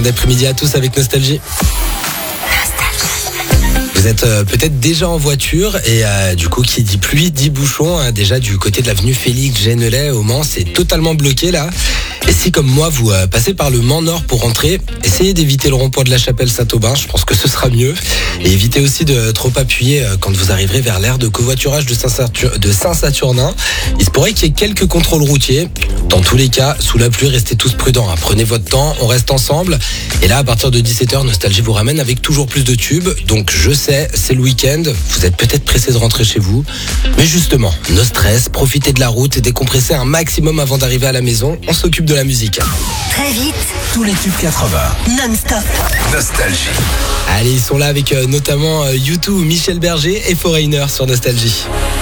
D'après-midi à tous avec Nostalgie. Vous êtes peut-être déjà en voiture et du coup qui dit pluie dit bouchon. Déjà du côté de l'avenue Félix Genelay au Mans, c'est totalement bloqué là. Et si comme moi vous passez par le Mans Nord pour rentrer, essayez d'éviter le rond-point de la Chapelle-Saint-Aubin, je pense que ce sera mieux. Et évitez aussi de trop appuyer quand vous arriverez vers l'aire de covoiturage de Saint-Saturnin. Il se pourrait qu'il y ait quelques contrôles routiers. Dans tous les cas, sous la pluie, restez tous prudents. Prenez votre temps, on reste ensemble. Et là, à partir de 17h, Nostalgie vous ramène avec toujours plus de tubes. Donc je sais, c'est le week-end, vous êtes peut-être pressé de rentrer chez vous. Mais justement, no stress, profitez de la route et décompressez un maximum avant d'arriver à la maison. On s'occupe de la musique. Très vite, Tous les tubes 80. non-stop. Nostalgie. Allez, ils sont là avec notamment U2, Michel Berger et Foreigner sur Nostalgie.